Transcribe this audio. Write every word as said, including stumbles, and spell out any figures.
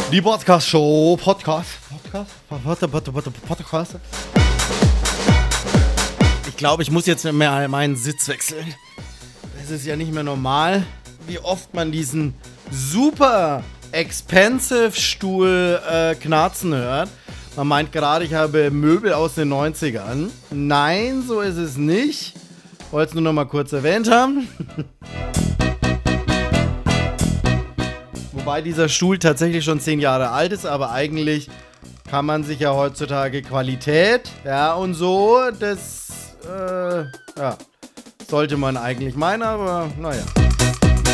Die Podcast-Show, Podcast, Podcast, Podcast. Ich glaube, ich muss jetzt mehr meinen Sitz wechseln. Es ist ja nicht mehr normal, wie oft man diesen super expensive Stuhl äh, knarzen hört. Man meint gerade, ich habe Möbel aus den neunzigern. Nein, so ist es nicht. Wollte es nur noch mal kurz erwähnt haben. Wobei dieser Stuhl tatsächlich schon zehn Jahre alt ist, aber eigentlich kann man sich ja heutzutage Qualität, ja, und so, das, äh, ja, sollte man eigentlich meinen, aber naja.